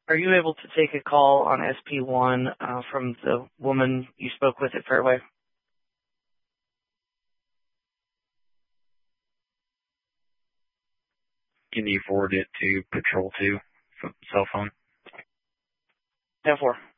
Are you able to take a call on SP1 from the woman you spoke with at Fairway? Can you forward it to Patrol 2 cell phone? 10-4.